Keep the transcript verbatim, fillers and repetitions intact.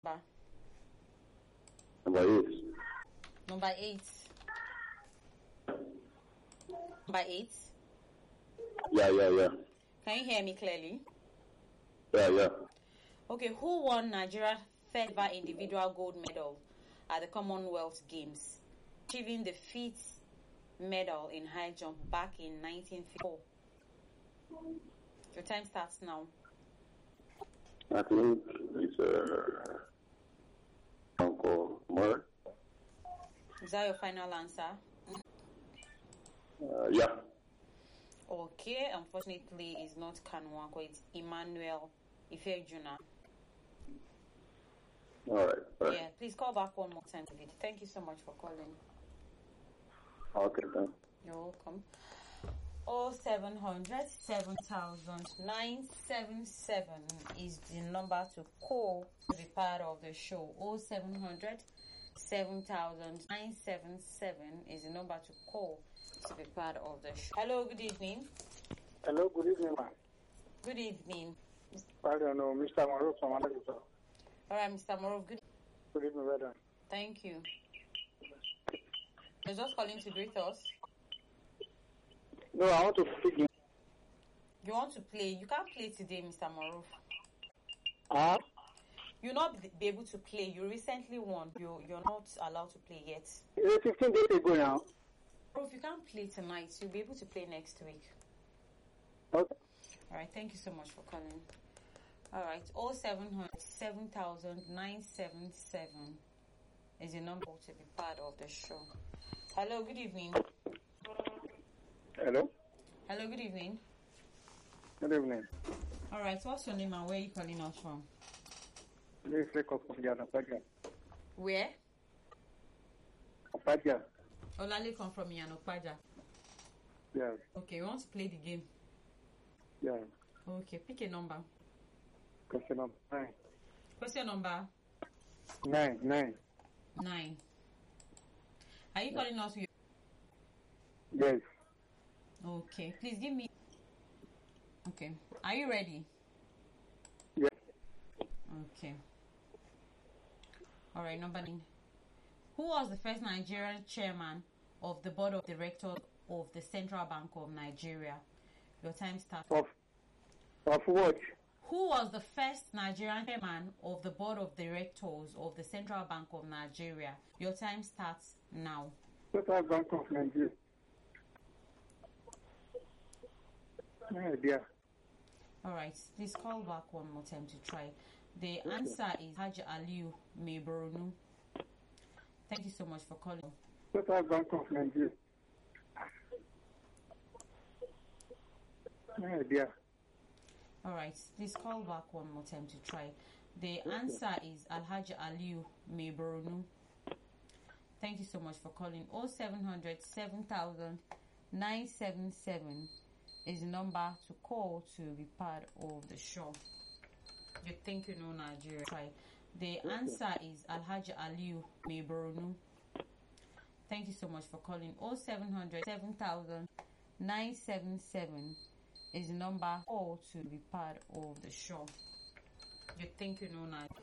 Number. Number eight. Number eight. Number eight. Yeah, yeah, yeah. Can you hear me clearly? Yeah, yeah. Okay, who won Nigeria's third ever individual gold medal at the Commonwealth Games, achieving the fifth medal in high jump back in nineteen fifty-four? Your time starts now. I think it's uh, Uncle Murray. Is that your final answer? Uh, yeah. Okay, unfortunately, it's not Kanwako, it's Emmanuel Ifejuna. All right. All right. Yeah, please call back one more time, David. Thank you so much for calling. Okay, thanks. You're welcome. Oh seven hundred seven thousand nine seven seven is the number to call to be part of the show. Oh seven hundred seven thousand nine seven seven is the number to call to be part of the show. Hello, good evening. Hello, good evening, ma'am. Good evening. I don't know, Mister Maruf from Anagisa. All right, Mister Morov, good Good evening, brother. Thank you. You're just calling to greet us. No, I want to speak. You want to play? You can't play today, Mister Morov. Ah? You'll not be able to play. You recently won. You, you're not allowed to play yet. It's fifteen days ago now. Bro, if you can't play tonight, you'll be able to play next week. Okay. All right, thank you so much for calling. All right, oh seven hundred seven thousand nine seven seven is the number to be part of the show. Hello, good evening. Hello? Hello, good evening. Good evening. All right, what's your name and where are you calling us from? This is Leko from Yanopaja. Where? Opaja. Olalekan from Yanokpaja. Yes. Okay, we want to play the game. Yeah. Okay, pick a number. Question number nine. Question number Nine, nine. nine. Are you calling us with Yes. Okay, please give me. Okay, are you ready? Yes. Okay. All right, number nine. Who was the first Nigerian chairman of the board of directors of the Central Bank of Nigeria? Your time starts. Of, of what? Who was the first Nigerian chairman of the board of directors of the Central Bank of Nigeria? Your time starts now. Central Bank of Nigeria. No idea. All right, please call back one more time to try. The answer is Haji Aliu Meboronu. Thank you so much for calling. Central Bank of Nigeria. No idea. All right, please call back one more time to try. The answer is Alhaji Aliu Meboronu. Thank you so much for calling. oh seven hundred seven thousand nine seven seven is the number to call to be part of the show. You think you know Nigeria? Try. The answer is Alhaji Aliu Meboronu. Thank you so much for calling. oh seven hundred seven thousand nine seven seven is the number call to be part of the show. You think you know Nigeria?